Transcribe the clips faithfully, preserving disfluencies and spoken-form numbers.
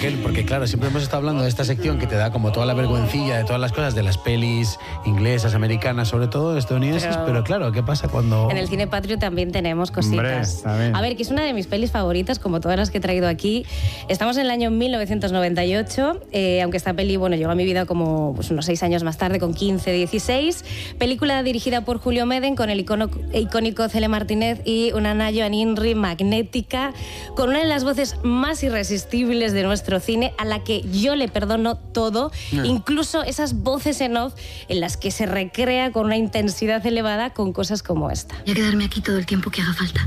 Raquel, porque claro, siempre hemos estado hablando de esta sección que te da como toda la vergüencilla de todas las cosas, de las pelis inglesas, americanas, sobre todo estadounidenses, pero, pero claro, ¿qué pasa cuando...? En el cine patrio también tenemos cositas. Hombre, a ver, que es una de mis pelis favoritas, como todas las que he traído aquí. Estamos en el año mil novecientos noventa y ocho, eh, aunque esta peli, bueno, llegó a mi vida como pues, unos seis años más tarde, con quince, dieciséis. Película dirigida por Julio Meden, con el icono, icónico Cele Martínez y una Ana Joan Inri magnética, con una de las voces más irresistibles de nuestro cine, a la que yo le perdono todo, no. incluso esas voces en off en las que se recrea con una intensidad elevada con cosas como esta. Voy a quedarme aquí todo el tiempo que haga falta.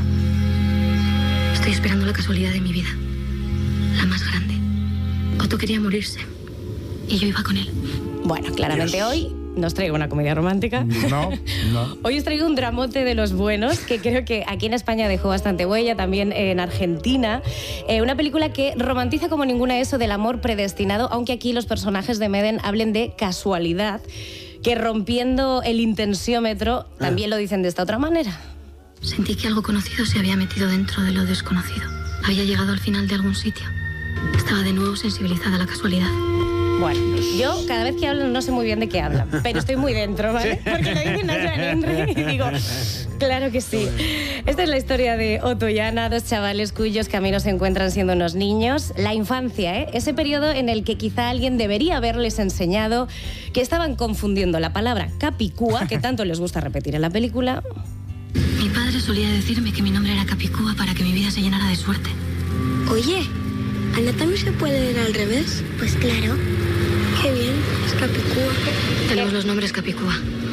Estoy esperando la casualidad de mi vida, la más grande. Otto quería morirse y yo iba con él. Bueno, claramente Dios. Hoy no os traigo una comedia romántica. No, no. Hoy os traigo un dramote de los buenos, que creo que aquí en España dejó bastante huella, también en Argentina. Eh, una película que romantiza como ninguna eso del amor predestinado, aunque aquí los personajes de Meden hablen de casualidad, que rompiendo el intensiómetro también ah. lo dicen de esta otra manera. Sentí que algo conocido se había metido dentro de lo desconocido. Había llegado al final de algún sitio. Estaba de nuevo sensibilizada a la casualidad. Bueno, yo cada vez que hablan no sé muy bien de qué hablan, pero estoy muy dentro, ¿vale? Sí. Porque lo dicen Ana Joan Inri y digo, claro que sí. Esta es la historia de Otto y Ana, dos chavales cuyos caminos se encuentran siendo unos niños. La infancia, ¿eh? Ese periodo en el que quizá alguien debería haberles enseñado que estaban confundiendo la palabra capicúa, que tanto les gusta repetir en la película. Mi padre solía decirme que mi nombre era Capicúa para que mi vida se llenara de suerte. Oye, ¿Ana también se puede leer al revés? Pues claro. Qué bien, es Capicúa. Tenemos los nombres Capicúa.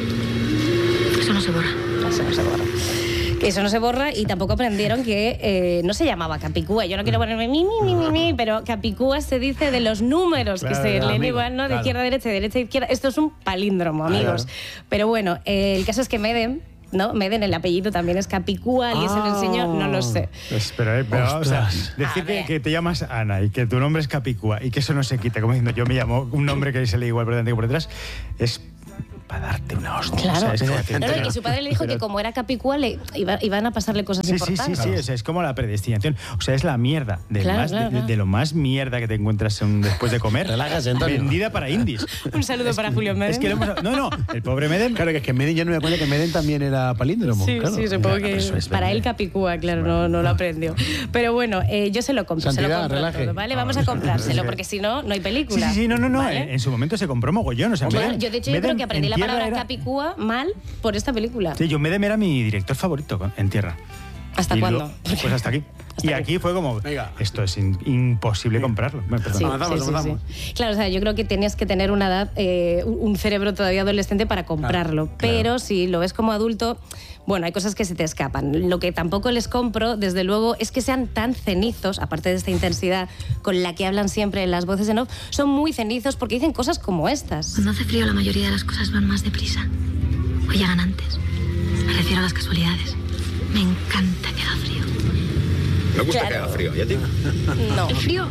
Eso no se borra. Eso no se borra. Que eso no se borra y tampoco aprendieron que eh, no se llamaba Capicúa. Yo no quiero ponerme mi, mi, mi, mi, mi, pero Capicúa se dice de los números claro, que se leen igual, ¿no? De claro. izquierda a derecha, de derecha a izquierda. Esto es un palíndromo, amigos. Claro. Pero bueno, eh, el caso es que Meden... ¿no? Meden, el apellido también es Capicúa, alguien ah, se lo enseñó, no lo sé. Espera, eh, pero, o sea, decir que, que te llamas Ana y que tu nombre es Capicúa y que eso no se quita, como diciendo yo me llamo un nombre que se lee igual por delante que por detrás, es para darte una hostia. Claro, o sea, es no, no, y su padre le dijo pero... que como era Capicúa le iba, iban a pasarle cosas sí, importantes. Sí, sí, sí, o sea, es como la predestinación. O sea, es la mierda, de, claro, más, claro, de, claro. de lo más mierda que te encuentras un, después de comer. Relájate, Antonio. Vendida para indies. Un saludo es, para Julio Meden. Es que lo hemos, no, no, el pobre Meden. Claro, que es que Meden, yo no me acuerdo que Meden también era palíndromo. Sí, claro. sí, supongo que es para él Capicúa, claro, no, no lo aprendió. Pero bueno, eh, yo se lo compro, Santidad, se lo compro relaje. todo, ¿vale? Vamos a comprárselo, porque si no, no hay película. Sí, sí, sí, no, no, no. ¿Vale? En, en su momento se compró mogollón. O sea, bueno, Meden, yo de hecho yo creo que aprendí la palabra era... Capicúa mal por esta película. Sí, yo Meden era mi director favorito en tierra. ¿Hasta y cuándo? Lo, pues hasta aquí. Hasta y aquí, aquí fue como, venga, esto es in, imposible sí. comprarlo. Bueno, sí, avanzamos, sí, sí, avanzamos. Sí. Claro, o sea, yo creo que tenías que tener una edad, eh, un cerebro todavía adolescente para comprarlo. Claro, pero claro. si lo ves como adulto, bueno, hay cosas que se te escapan. Lo que tampoco les compro, desde luego, es que sean tan cenizos, aparte de esta intensidad con la que hablan siempre en las voces en off, son muy cenizos porque dicen cosas como estas. Cuando hace frío la mayoría de las cosas van más deprisa. O llegan antes. Me refiero a las casualidades. Me encanta que haga frío. Me gusta claro. que haga frío. ¿Y a ti? No. ¿El frío?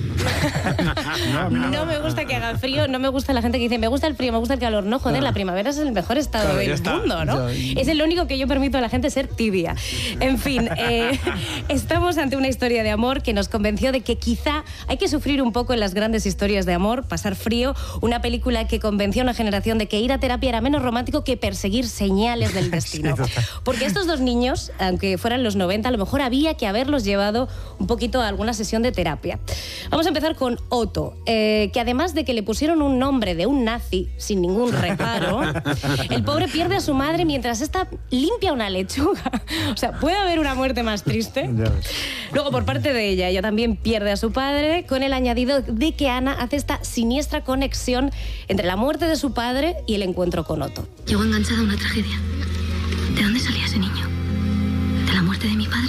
no, no, no me gusta que haga frío, no me gusta la gente que dice me gusta el frío, me gusta el calor. No, joder, no. la primavera es el mejor estado claro, del mundo, ¿no? Ya. Es el único que yo permito a la gente ser tibia. En fin, eh, estamos ante una historia de amor que nos convenció de que quizá hay que sufrir un poco en las grandes historias de amor, pasar frío, una película que convenció a una generación de que ir a terapia era menos romántico que perseguir señales del destino. Porque estos dos niños, aunque fueran los noventa, a lo mejor había que haberlos llevado un poquito a alguna sesión de terapia. Vamos a empezar con Otto, eh, que además de que le pusieron un nombre de un nazi sin ningún reparo, el pobre pierde a su madre mientras esta limpia una lechuga. O sea, ¿puede haber una muerte más triste? Luego, por parte de ella, ella también pierde a su padre, con el añadido de que Ana hace esta siniestra conexión entre la muerte de su padre y el encuentro con Otto. Llegó enganchada a una tragedia. ¿De dónde salía ese niño? ¿De la muerte de mi padre?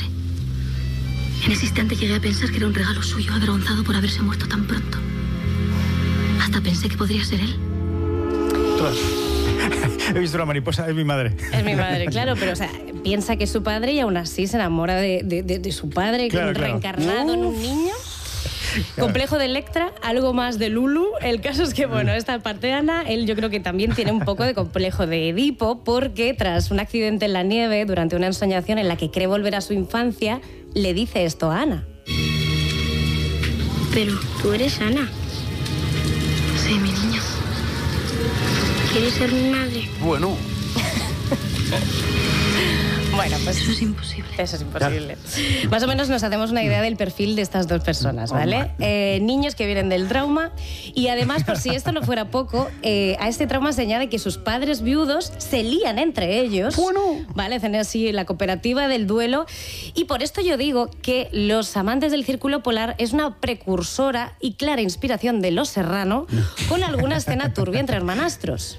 En ese instante llegué a pensar que era un regalo suyo, avergonzado por haberse muerto tan pronto. Hasta pensé que podría ser él. He visto una mariposa, es mi madre. Es mi madre, claro, pero o sea, piensa que es su padre y aún así se enamora de, de, de, de su padre, claro, claro. reencarnado uh. en un niño. Claro. Complejo de Electra, algo más de Lulu. El caso es que, bueno, esta parte de Ana, él yo creo que también tiene un poco de complejo de Edipo, porque tras un accidente en la nieve, durante una ensoñación en la que cree volver a su infancia, le dice esto a Ana. Pero tú eres Ana. Sí, mi niño. ¿Quieres ser mi madre? Bueno. Bueno, pues eso es imposible. Eso es imposible. Claro. Más o menos nos hacemos una idea del perfil de estas dos personas, ¿vale? Eh, niños que vienen del trauma y además, por si esto no fuera poco, eh, a este trauma se añade que sus padres viudos se lían entre ellos, bueno. ¿vale? Hacen así la cooperativa del duelo y por esto yo digo que Los amantes del Círculo Polar es una precursora y clara inspiración de Los Serrano con alguna escena turbia entre hermanastros.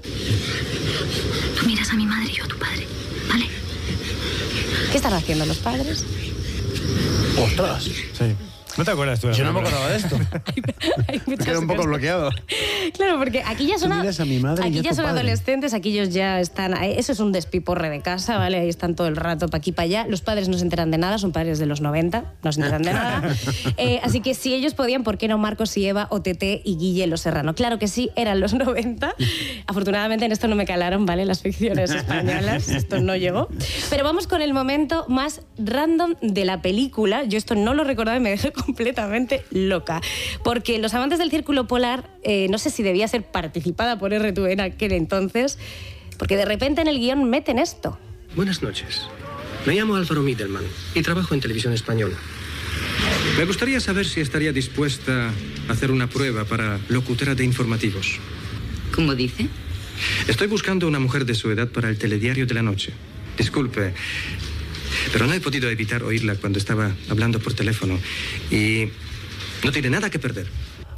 Tú miras a mi madre y yo a tu padre, ¿vale? ¿Qué están haciendo los padres? ¡Ostras! Sí. ¿No te acuerdas tú? Yo no me acordaba de esto. hay, hay muchas Queda un poco cosas. bloqueado. Claro, porque aquí ya son, a mi madre aquí y ya son padre. adolescentes, aquí ellos ya están... Eso es un despiporre de casa, ¿vale? Ahí están todo el rato para aquí para allá. Los padres no se enteran de nada, son padres de los noventa, no se enteran de nada. Eh, así que si ellos podían, ¿por qué no Marcos y Eva, O T T y Guille Los Serrano? Claro que sí, eran los noventa. Afortunadamente en esto no me calaron, ¿vale? Las ficciones españolas, esto no llegó. Pero vamos con el momento más random de la película. Yo esto no lo recordaba y me dejé completamente loca. Porque Los amantes del Círculo Polar, eh, no sé si debía ser participada por R T V en aquel entonces, porque de repente en el guión meten esto. Buenas noches. Me llamo Álvaro Midelman y trabajo en Televisión Española. Me gustaría saber si estaría dispuesta a hacer una prueba para locutora de informativos. ¿Cómo dice? Estoy buscando una mujer de su edad para el telediario de la noche. Disculpe, pero no he podido evitar oírla cuando estaba hablando por teléfono y no tiene nada que perder.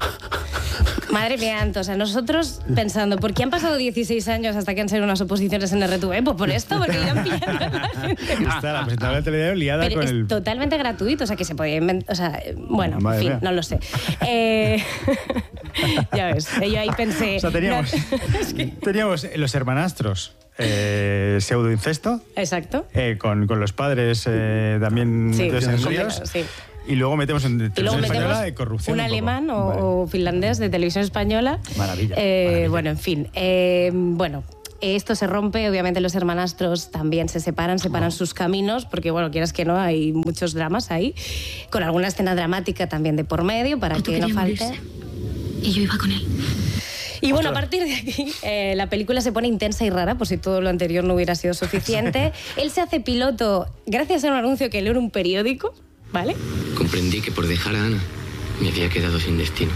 Madre mía, o sea, nosotros pensando, ¿por qué han pasado dieciséis años hasta que han salido unas oposiciones en R T V? Pues por esto, porque ya han pillado a la gente. Está la presentadora del telediario liada Pero con es el... totalmente gratuito, o sea, que se podía inventar, o sea, bueno, Madre en fin, mía. no lo sé. Eh, ya ves, yo ahí pensé... O sea, teníamos, no, es que... teníamos los hermanastros, eh, pseudoincesto, Exacto. eh, con, con los padres eh, también Sí, metidos en sí, líos. sí. Y luego metemos en Y luego televisión metemos española de corrupción. un un poco. alemán o, Vale. o finlandés de Televisión Española. Maravilla, Eh, maravilla. Bueno, en fin. Eh, bueno, esto se rompe, obviamente los hermanastros también se separan, separan sus caminos, porque, bueno, quieras que no, hay muchos dramas ahí, con alguna escena dramática también de por medio, para Otto que no quería falte... morirse. Y yo iba con él. Y bueno, a partir de aquí, eh, la película se pone intensa y rara, por si todo lo anterior no hubiera sido suficiente. Él se hace piloto gracias a un anuncio que leo en un periódico, ¿vale? Comprendí que por dejar a Ana me había quedado sin destino.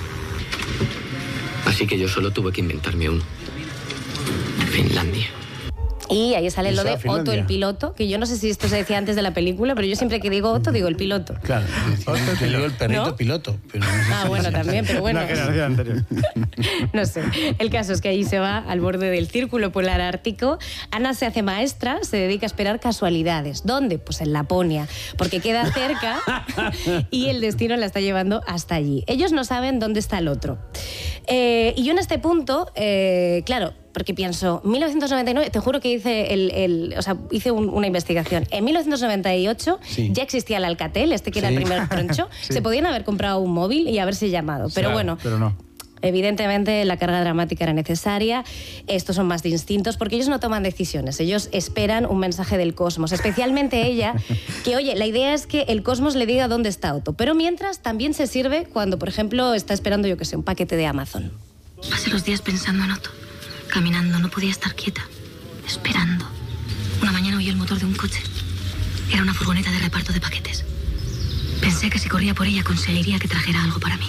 Así que yo solo tuve que inventarme uno. Finlandia. Y ahí sale Eso, lo de Finlandia. Otto el piloto, que yo no sé si esto se decía antes de la película, pero yo siempre que digo Otto digo el piloto. Claro, te digo el perrito ¿No? piloto. Pero no sé Ah, si- bueno, también, pero bueno. Una generación anterior. No sé. El caso es que allí se va al borde del Círculo Polar Ártico. Ana se hace maestra, se dedica a esperar casualidades. ¿Dónde? Pues en Laponia, porque queda cerca y el destino la está llevando hasta allí. Ellos no saben dónde está el otro. Eh, y yo en este punto, eh, claro, porque pienso, mil novecientos noventa y nueve, te juro que hice, el, el, o sea, hice un, una investigación. En mil novecientos noventa y ocho Sí. ya existía el Alcatel, este que era Sí. el primer troncho. Sí. Se podían haber comprado un móvil y haberse llamado. Pero Claro, bueno, pero no. evidentemente la carga dramática era necesaria. Estos son más distintos porque ellos no toman decisiones, ellos esperan un mensaje del cosmos, especialmente ella, que oye, la idea es que el cosmos le diga dónde está Otto, pero mientras también se sirve cuando, por ejemplo, está esperando, yo que sé, un paquete de Amazon. Pasé los días pensando en Otto. Caminando, no podía estar quieta. Esperando. Una mañana oí el motor de un coche. Era una furgoneta de reparto de paquetes. Pensé que si corría por ella conseguiría que trajera algo para mí.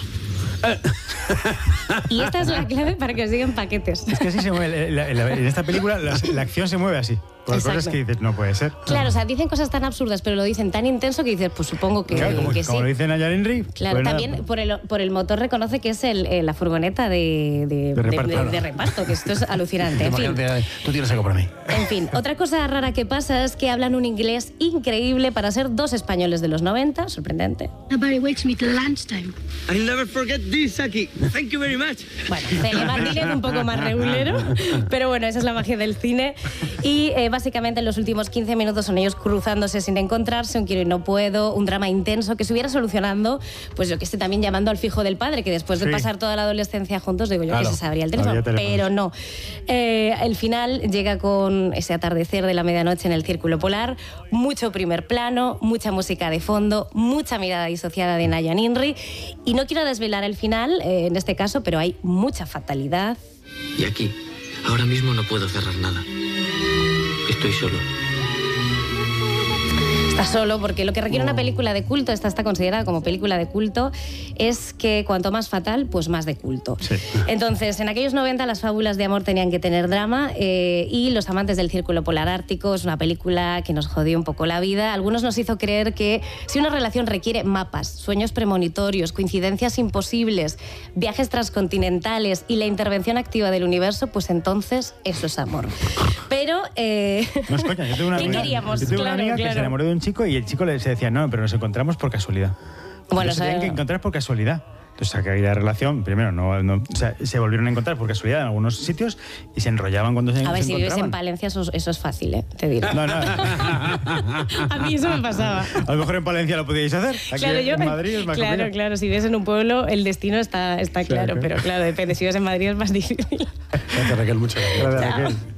Y esta es la clave para que os lleguen paquetes. Es que así se mueve. la- la- en esta película la, la acción se mueve así. Por Exacto. cosas que dices, no puede ser. Claro, o sea, dicen cosas tan absurdas, pero lo dicen tan intenso que dices, pues supongo que, Claro, como, que como sí. lo dicen a Yarenri. Claro, también por el, por el motor reconoce que es el, eh, la furgoneta de, de, De reparto. de- de- de reparto, que esto es alucinante. En fin, Imagínate, tú tienes algo para mí. en fin, otra cosa rara que pasa es que hablan un inglés increíble para ser dos españoles de los noventa, sorprendente. Nobody wakes me till lunchtime. I'll never forget this, Aki. Thank you very much. Bueno, Celia Martínez un poco más regulero, pero bueno, esa es la magia del cine. Y eh, básicamente en los últimos quince minutos son ellos cruzándose sin encontrarse, un quiero y no puedo, un drama intenso que se hubiera solucionando, pues yo que sé, también llamando al fijo del padre, que después de sí. pasar toda la adolescencia juntos, digo yo claro. que se sabría el teléfono, pero no. Eh, el final llega con ese atardecer de la medianoche en el Círculo Polar, mucho primer plano, mucha música de fondo, mucha mirada disociada de Nayan Inri, y no quiero desvelar el final, eh, en este caso, pero hay mucha fatalidad. Y aquí, ahora mismo no puedo cerrar nada. Estoy solo. Está solo porque lo que requiere una película de culto, esta está considerada como película de culto, es que cuanto más fatal, pues más de culto. Sí. Entonces, en aquellos noventa las fábulas de amor tenían que tener drama eh, y Los amantes del Círculo Polar Ártico es una película que nos jodió un poco la vida. Algunos nos hizo creer que si una relación requiere mapas, sueños premonitorios, coincidencias imposibles, viajes transcontinentales y la intervención activa del universo, pues entonces eso es amor. Pero, eh, no es coña, yo tengo una ¿qué amiga, queríamos? Yo tengo claro, una amiga claro. que se enamoró de un chico y el chico le se decía, no, pero nos encontramos por casualidad. Bueno, se tenían que encontrar por casualidad. Entonces, aquella relación, primero, no, no, o sea, se volvieron a encontrar por casualidad en algunos sitios y se enrollaban cuando se, a ver, se si encontraban. vives en Palencia, eso, eso es fácil, ¿eh? Te diré. No, no. A mí eso me pasaba. A lo mejor en Palencia lo podíais hacer. Aquí claro, yo, en Madrid es más claro, complicado. claro. Si vives en un pueblo, el destino está, está claro, claro, pero claro, depende. Si vives en Madrid es más difícil. Gracias, Raquel, muchas gracias. Gracias, Raquel.